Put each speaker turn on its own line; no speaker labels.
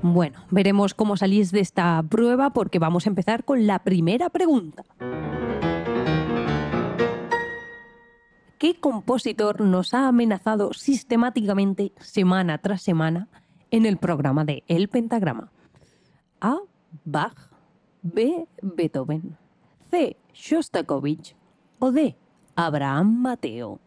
Bueno, veremos cómo salís de esta prueba porque vamos a empezar con la primera pregunta. ¿Qué compositor nos ha amenazado sistemáticamente, semana tras semana, en el programa de El Pentagrama? A. Bach, B. Beethoven, C. Shostakovich o D. Abraham Mateo.